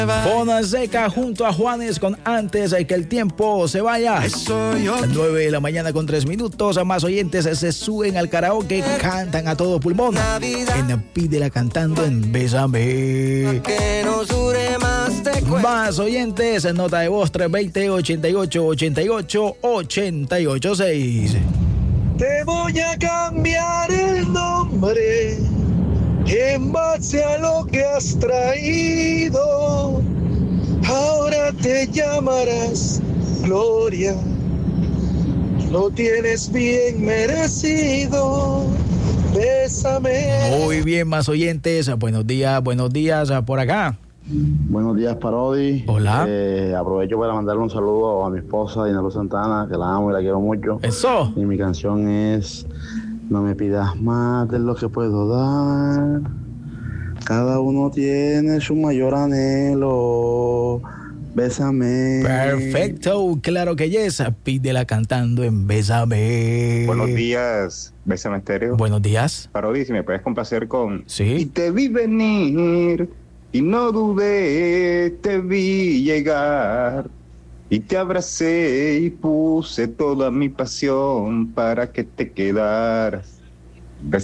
Fonseca junto a Juanes con Antes de que el tiempo se vaya. 9 de la mañana con 3 minutos. Más oyentes se suben al karaoke, cantan a todo pulmón. En Pídela cantando en Bésame. Más oyentes, nota de voz 320 88 88 88 6. Te voy a cambiar el nombre en base a lo que has traído. Ahora te llamarás Gloria. Lo tienes bien merecido. Bésame. Muy bien, más oyentes. Buenos días por acá. Buenos días, Parodi. Hola. Aprovecho para mandarle un saludo a mi esposa, Dinero Santana, que la amo y la quiero mucho. Eso. Y mi canción es No me pidas más de lo que puedo dar. Cada uno tiene su mayor anhelo. Bésame. Perfecto, claro que yes. Pídela cantando en Bésame. Buenos días, Bésame Estéreo. Buenos días. Parodi, si me puedes complacer con... Sí. Y te vi venir, y no dudé, te vi llegar. Y te abracé y puse toda mi pasión para que te quedaras.